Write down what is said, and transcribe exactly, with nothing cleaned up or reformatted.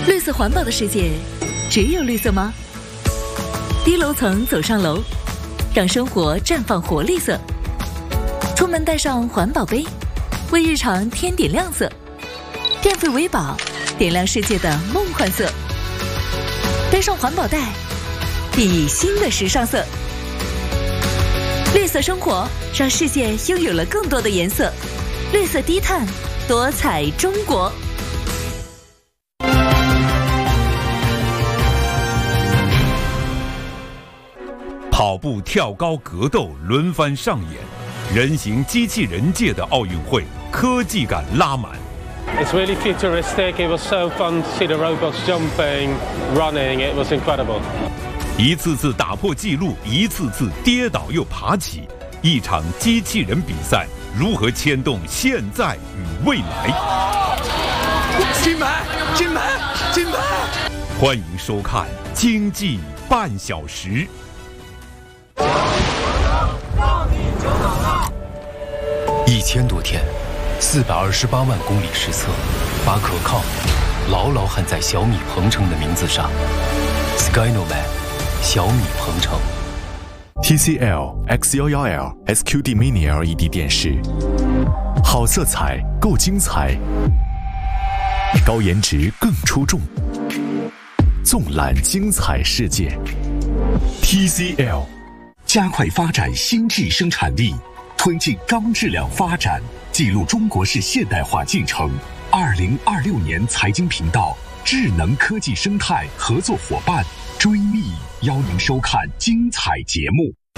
绿色环保的世界，只有绿色吗？低楼层走上楼，让生活绽放活力色。出门带上环保杯，为日常添点亮色。电费为宝，点亮世界的梦幻色。背上环保袋，熠熠新的时尚色。绿色生活，让世界拥有了更多的颜色。绿色低碳，多彩中国。 跑步、跳高、格斗轮番上演，人形机器人界的奥运会，科技感拉满。 It's really futuristic. It was so fun to see the robots jumping, running. It was incredible. 一次次打破纪录，一次次跌倒又爬起，一场机器人比赛如何牵动现在与未来？ 金牌！金牌！金牌！ 欢迎收看《经济半小时》。 一千多天，四百二十八万公里实测，把可靠牢牢焊在小米鹏程的名字上。Skynoman， 小米鹏程。 T C L X 一一 L S Q D Mini L E D 电视，好色彩够精彩，高颜值更出众，纵览精彩世界。T C L 加快发展新质生产力，推进高质量发展，记录中国式现代化进程。二零二六年财经频道智能科技生态合作伙伴追觅，邀您收看精彩节目。